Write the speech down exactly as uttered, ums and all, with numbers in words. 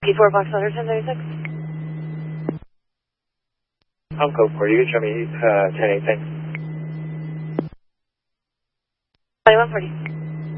Whiskey four Box Letter ten thirty-six. I'm code four. You can show me uh, ten eight, thanks. twenty-one forty.